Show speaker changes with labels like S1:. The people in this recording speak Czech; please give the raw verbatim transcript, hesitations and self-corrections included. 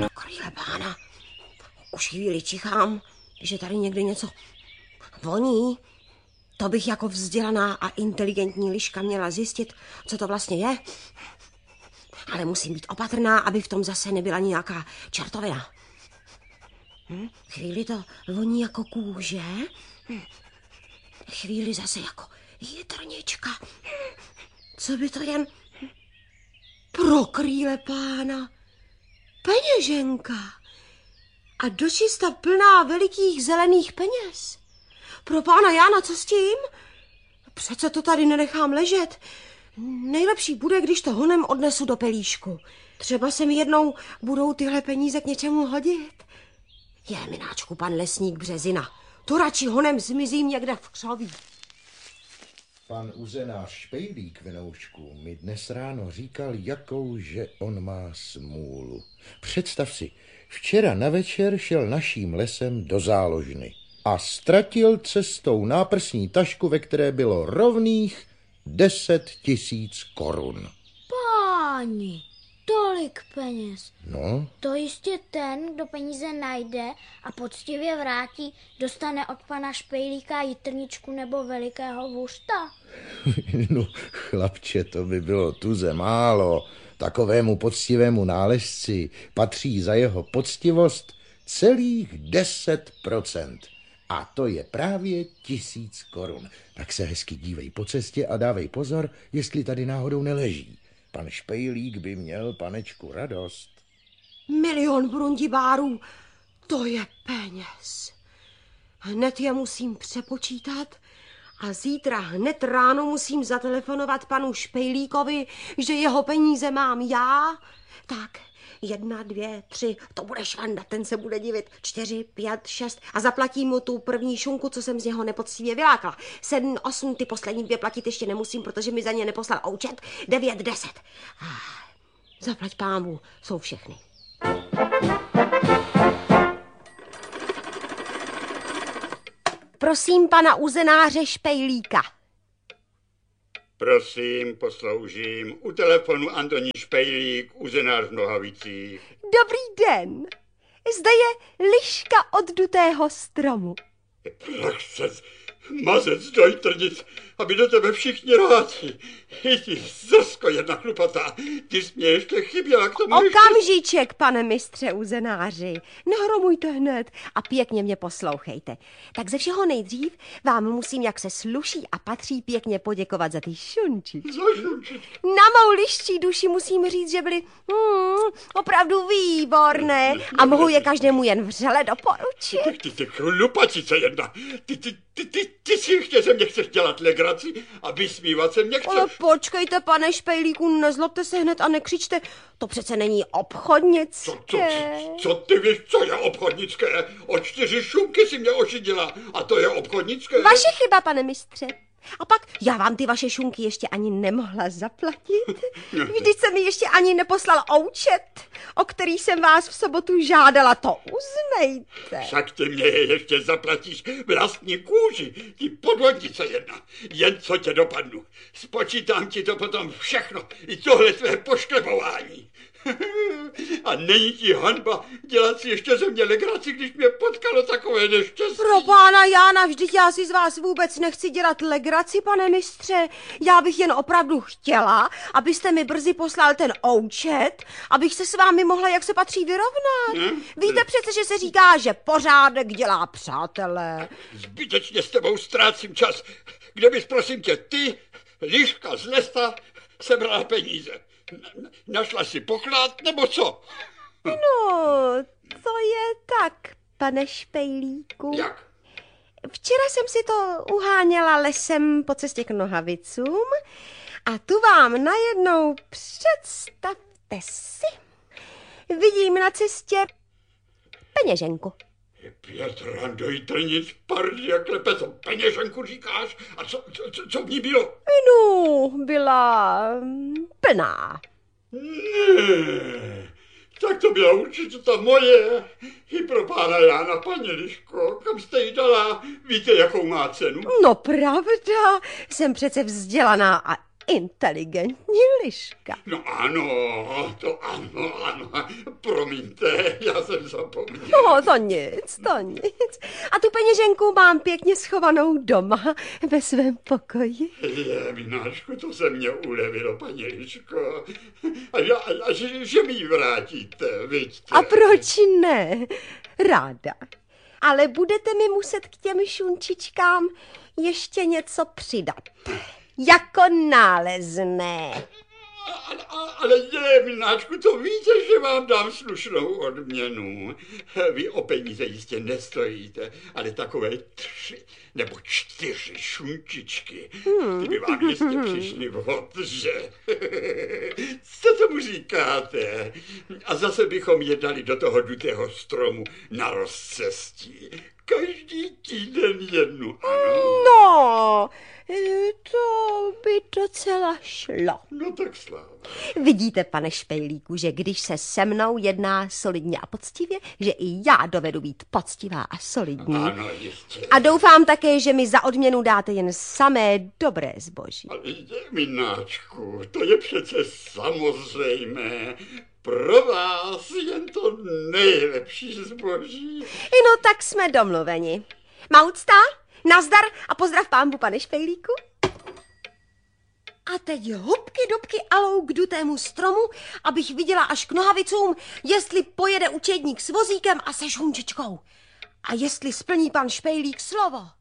S1: No krýle pána, už chvíli čichám, že tady někdy něco voní. To bych jako vzdělaná a inteligentní liška měla zjistit, co to vlastně je. Ale musím být opatrná, aby v tom zase nebyla nějaká čertovina. Hm? Chvíli to voní jako kůže, hm. Chvíli zase jako jitrnička. Co by to jen pro krýle pána? Peněženka. A dočista plná velikých zelených peněz. Pro pána Jána, co s tím? Přece to tady nenechám ležet. Nejlepší bude, když to honem odnesu do pelíšku. Třeba se mi jednou budou tyhle peníze k něčemu hodit. Je, mináčku, pan lesník Březina. To radši honem zmizím někde v křoví.
S2: Pan uzenář Špejlík, venoušku, mi dnes ráno říkal, jakou, že on má smůlu. Představ si, včera na večer šel naším lesem do záložny a ztratil cestou náprsní tašku, ve které bylo rovných deset tisíc korun.
S3: Páni, tolik peněz.
S2: No?
S3: To jistě ten, kdo peníze najde a poctivě vrátí, dostane od pana Špejlíka jitrničku nebo velikého vůřta.
S2: No, chlapče, to by bylo tuze málo. Takovému poctivému nálezci patří za jeho poctivost celých deset procent. A to je právě tisíc korun. Tak se hezky dívej po cestě a dávej pozor, jestli tady náhodou neleží. Pan Špejlík by měl, panečku, radost.
S1: Milion brundibárů, to je peněz. Hned je musím přepočítat a zítra hned ráno musím zatelefonovat panu Špejlíkovi, že jeho peníze mám já. Tak, jedna, dvě, tři, to bude švanda, ten se bude divit. Čtyři, pět, šest a zaplatím mu tu první šunku, co jsem z něho nepoctivě vylákala. Sedm, osm, ty poslední dvě platit ještě nemusím, protože mi za ně neposlal účet. Devět, deset. Zaplať pámu, jsou všechny. Prosím pana uzenáře Špejlíka.
S4: Prosím, posloužím. U telefonu Antonín Špejlík, uzenář v Nohavicích.
S1: Dobrý den. Zde je liška od dutého stromu.
S4: Prachcec, mazec do jitrnic, aby do tebe všichni rádi. I ty, Zrsko, jedna chlupatá, ty jsi mě ještě chyběla k tomu.
S1: Okamžíček, ještě... pane mistře uzenáři. Nehromujte hned a pěkně mě poslouchejte. Tak ze všeho nejdřív vám musím, jak se sluší a patří, pěkně poděkovat za ty šunčičky.
S4: Za šunčičky.
S1: Na mou liščí duši musím říct, že byly hmm, opravdu výborné a mohu je každému jen vřele doporučit.
S4: Ty, ty, ty chlupatice jedna, ty, ty, ty, ty, ty si ještě ze mě chceš dělat legraci a vysmívat se mě chceš.
S1: Ale počkejte, pane Špejlíku, nezlobte se hned a nekřičte. To přece není obchodnické.
S4: Co, co, co ty víš, co je obchodnické? O čtyři šunky si mě ošidila a to je obchodnické.
S1: Vaše chyba, pane mistře. A pak já vám ty vaše šunky ještě ani nemohla zaplatit. Vždyť se mi ještě ani neposlal účet, o který jsem vás v sobotu žádala, to uznejte.
S4: Však ty mě je ještě zaplatíš vlastní kůži, ty podvodnice jedna. Jen co tě dopadnu. Spočítám ti to potom všechno, i tohle tvé pošklebování. A není ti hanba dělat si ještě ze mě legraci, když mě potkalo takové neštěstí.
S1: Pro pána Jána, vždyť já si z vás vůbec nechci dělat legraci, pane mistře. Já bych jen opravdu chtěla, abyste mi brzy poslal ten účet, abych se s vámi mohla, jak se patří, vyrovnat. Hmm? Víte přece, že se říká, že pořádek dělá přátelé.
S4: Zbytečně s tebou ztrácím čas. Kde bys, prosím tě, ty, liška z lesa, sebrala peníze? Našla si poklad, nebo co?
S1: No, to je tak, pane Špejlíku.
S4: Jak?
S1: Včera jsem si to uháněla lesem po cestě k Nohavicům a tu vám najednou, představte si, vidím na cestě peněženku.
S4: Pět ran do jitrnic, pardy a klepe, co peněženku říkáš? A co, co, co v ní bylo?
S1: No, byla plná.
S4: Ne, tak to byla určitě ta moje. I pro pána Jána, paní Liško, kam jste jí dala? Víte, jakou má cenu?
S1: No pravda, jsem přece vzdělaná a inteligentní liška.
S4: No ano, to ano, ano. Promiňte, já jsem zapomněl.
S1: No, to nic, to nic. A tu peněženku mám pěkně schovanou doma ve svém pokoji.
S4: Je, Mináčku, to se mě ulevilo, paní Liško. A, a, a že, že mi ji vrátíte, vidíte.
S1: A proč ne? Ráda. Ale budete mi muset k těm šunčičkám ještě něco přidat. Jako nálezné.
S4: Ale, ale je, Mináčku, to víte, že vám dám slušnou odměnu. Vy o peníze jistě nestojíte, ale takové tři nebo čtyři šunčičky, ty by vám jistě přišly vhod, že? Co tomu říkáte? A zase bychom je dali do toho dutého stromu na rozcestí. Každý týden jednu, ano.
S1: No, to by docela šlo.
S4: No tak sláva.
S1: Vidíte, pane Špejlíku, že když se se mnou jedná solidně a poctivě, že i já dovedu být poctivá a solidní.
S4: Ano, jistě.
S1: A doufám také, že mi za odměnu dáte jen samé dobré zboží.
S4: Ale Mináčku, to je přece samozřejmé. Pro vás jen to nejlepší zboží.
S1: No tak jsme domluveni. Maucta, nazdar a pozdrav pámbu, pane Špejlíku. A teď hubky dubky alou k dutému stromu, abych viděla až k nohavicům, jestli pojede učedník s vozíkem a se šunčičkou. A jestli splní pan Špejlík slovo.